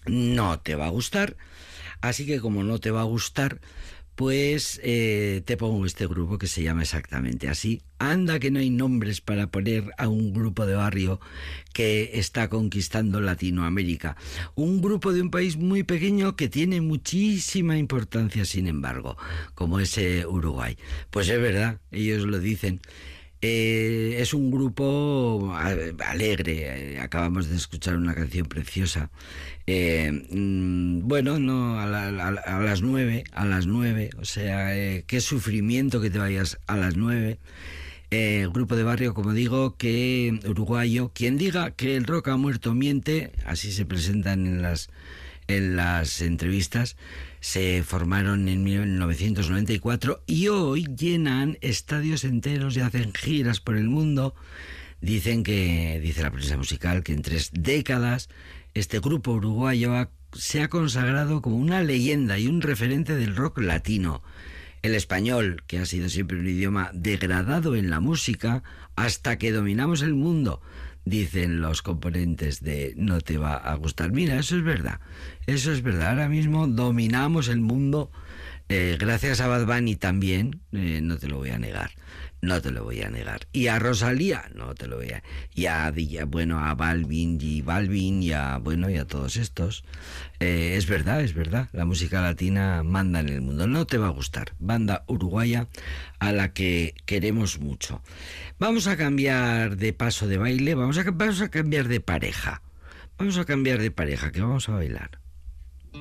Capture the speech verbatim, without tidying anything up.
no te va a gustar. Así que como no te va a gustar, pues eh, te pongo este grupo que se llama exactamente así. Anda que no hay nombres para poner a un grupo de barrio que está conquistando Latinoamérica. Un grupo de un país muy pequeño que tiene muchísima importancia, sin embargo, como es eh, Uruguay. Pues es verdad, ellos lo dicen. Eh, es un grupo alegre, eh, acabamos de escuchar una canción preciosa. Eh, mm, bueno, no, a, la, a, a las nueve, a las nueve, o sea, eh, qué sufrimiento que te vayas a las nueve. Eh, grupo de barrio, como digo, que uruguayo. Quien diga que el rock ha muerto miente, así se presentan en las en las entrevistas. Se formaron en mil novecientos noventa y cuatro y hoy llenan estadios enteros y hacen giras por el mundo. Dicen que, dice la prensa musical, que en tres décadas este grupo uruguayo ha, se ha consagrado como una leyenda y un referente del rock latino. El español, que ha sido siempre un idioma degradado en la música, hasta que dominamos el mundo, dicen los componentes de No te va a gustar. Mira, eso es verdad, eso es verdad. Ahora mismo dominamos el mundo, eh, gracias a Bad Bunny también, eh, no te lo voy a negar, no te lo voy a negar. Y a Rosalía, no te lo voy a... Y a, bueno, a Balvin y Balvin y a, bueno, y a todos estos. Eh, es verdad, es verdad, la música latina manda en el mundo. No te va a gustar. Banda uruguaya a la que queremos mucho. Vamos a cambiar de paso de baile, vamos a, vamos a cambiar de pareja. Vamos a cambiar de pareja, que vamos a bailar.